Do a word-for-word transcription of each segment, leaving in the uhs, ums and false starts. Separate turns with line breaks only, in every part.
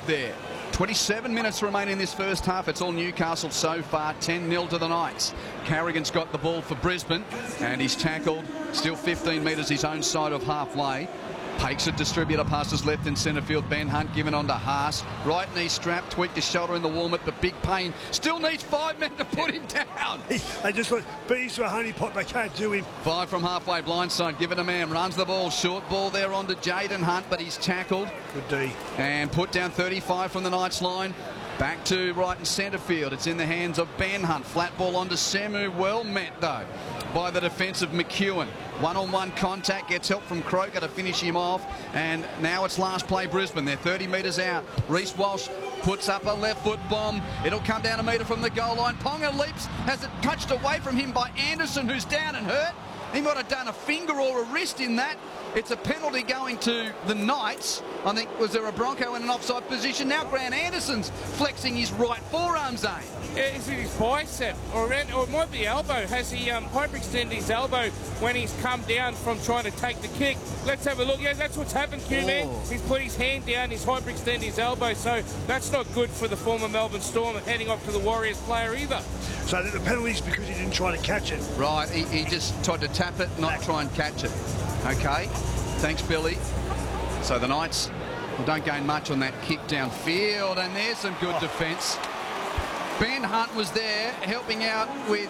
there. twenty-seven minutes remain in this first half. It's all Newcastle so far, ten nil to the Knights. Carrigan's got the ball for Brisbane, and he's tackled, still fifteen metres his own side of halfway. Pakes it, distributor passes left in centre field. Ben Hunt given on to Haas. Right knee strap, tweaked his shoulder in the warm-up, but big pain. Still needs five men to put him down.
They just want bees to a honey pot. They can't do him.
Five from halfway, blindside, given a man. Runs the ball, short ball there onto Jaden Hunt, but he's tackled.
Good D.
And put down thirty-five from the Knights line. Back to right and centre field. It's in the hands of Ben Hunt. Flat ball onto Semu. Well met, though, by the defence of McEwen. One-on-one contact, gets help from Croker to finish him off. And now it's last play Brisbane. They're thirty metres out. Reece Walsh puts up a left foot bomb. It'll come down a metre from the goal line. Ponga leaps, has it touched away from him by Anderson, who's down and hurt. He might have done a finger or a wrist in that. It's a penalty going to the Knights. I think, was there a Bronco in an offside position? Now Grant Anderson's flexing his right forearm, Zane.
Is it his bicep? Or, around, or it might be elbow. Has he um, hyperextended his elbow when he's come down from trying to take the kick? Let's have a look. Yeah, that's what's happened, Q-Man.
Oh.
He's put his hand down, he's hyperextended his elbow, so that's not good for the former Melbourne Storm and heading off to the Warriors player either.
So the penalty's because he didn't try to catch it.
Right, he, he just tried to tap it, not try and catch it. Okay, thanks, Billy. So the Knights don't gain much on that kick downfield, and there's some good oh. defence. Ben Hunt was there helping out with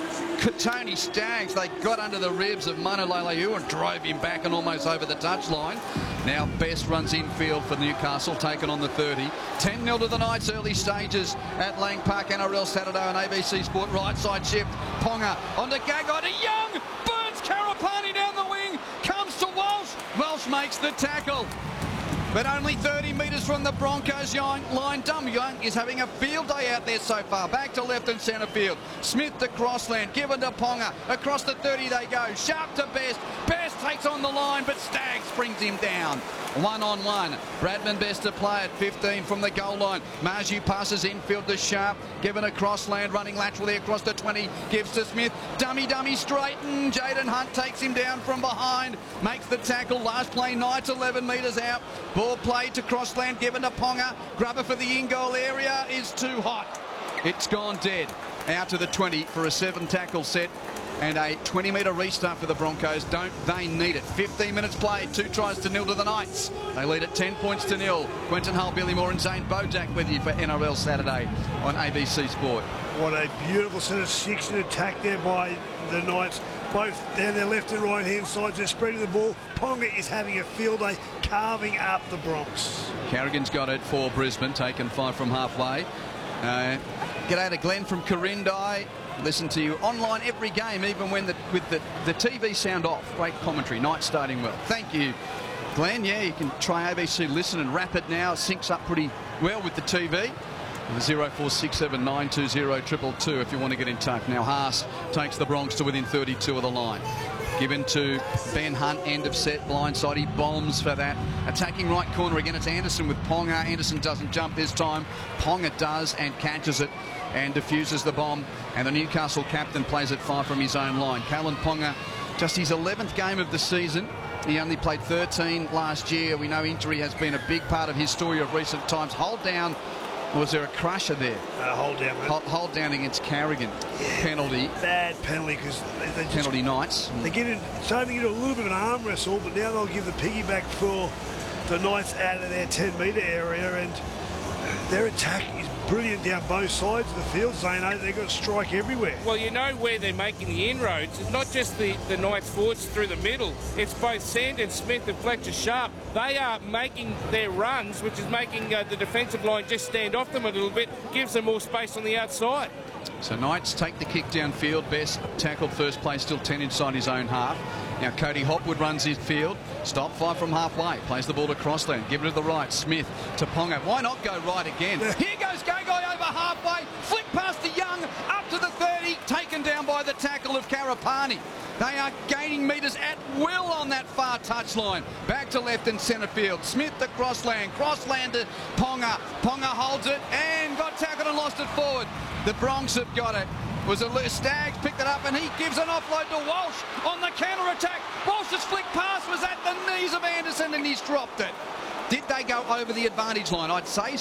Tony Staggs. They got under the ribs of Manu Leileu and drove him back and almost over the touchline. Now Best runs infield for Newcastle, taken on the thirty. ten nil to the Knights, early stages at Lang Park, N R L Saturday on A B C Sport. Right side shift, Ponga onto Gagai to Young, burns Karapani down the wing, comes to Walsh. Walsh makes the tackle. But only thirty metres from the Broncos line. Dum Young is having a field day out there so far. Back to left and centre field. Smith to Crossland, given to Ponga. Across the thirty they go. Sharp to Best. Best takes on the line, but Staggs brings him down. One on one. Bradman Best to play at fifteen from the goal line. Marju passes infield to Sharp. Given to Crossland, running laterally across the twenty. Gives to Smith. Dummy, dummy, straighten. Jaden Hunt takes him down from behind. Makes the tackle. Last play, Knights eleven metres out. Ball played to Crossland, given to Ponga. Grubber for the in-goal area is too hot. It's gone dead. Out to the twenty for a seven tackle set and a twenty metre restart for the Broncos. Don't they need it? fifteen minutes played, two tries to nil to the Knights. They lead at ten points to nil. Quentin Hull, Billy Moore and Zane Bojack with you for N R L Saturday on A B C Sport.
What a beautiful set of six in attack there by the Knights. Both down their left and right hand sides, they're spreading the ball. Ponga is having a field day, carving up the Bronx.
Carrigan's got it for Brisbane, taken five from halfway. Uh, G'day to Glenn from Corindai. Listen to you online every game, even when the, with the, the T V sound off. Great commentary, Knights starting well. Thank you, Glenn. Yeah, you can try A B C Listen and wrap it now. It syncs up pretty well with the T V. zero four six seven nine two zero two two two if you want to get in touch. Now Haas takes the Bronx to within thirty-two of the line. Given to Ben Hunt, end of set, blindside. He bombs for that. Attacking right corner again, it's Anderson with Ponga. Anderson doesn't jump this time. Ponga does and catches it and diffuses the bomb. And the Newcastle captain plays it far from his own line. Callan Ponga, just his eleventh game of the season. He only played thirteen last year. We know injury has been a big part of his story of recent times. Hold down. Was there a crusher there?
Uh, hold down.
Hold, hold down against Carrigan.
Yeah,
penalty.
Bad penalty because they, they just,
penalty Knights.
They get in, starting to get a little bit of an arm wrestle, but now they'll give the piggyback for the Knights out of their ten metre area, and their attack is brilliant down both sides of the field. Zano, they've got to strike everywhere.
Well, you know where they're making the inroads. It's not just the, the Knights forwards through the middle. It's both Sandon, Smith and Fletcher Sharp. They are making their runs, which is making uh, the defensive line just stand off them a little bit, gives them more space on the outside.
So Knights take the kick downfield. Best tackled first place, still ten inside his own half. Now Cody Hopwood runs his field. Stop five from halfway. Plays the ball to Crossland. Give it to the right. Smith to Ponga. Why not go right again? Here goes Gagai over halfway. Flick past the Young. Up to the thirty. Taken down by the tackle of Karapani. They are gaining metres at will on that far touchline. Back to left and centre field. Smith to Crossland. Crossland to Ponga. Ponga holds it and got tackled and lost it forward. The Bronx have got it. Was a Staggs picked it up and he gives an offload to Walsh on the counter-attack. Walsh's flick pass was at the knees of Anderson and he's dropped it. Did they go over the advantage line? I'd say